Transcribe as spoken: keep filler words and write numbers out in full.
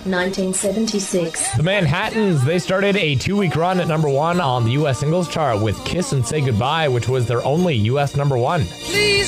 nineteen seventy-six. The Manhattans, they started a two-week run at number one on the U S singles chart with Kiss and Say Goodbye, which was their only U S number one. Please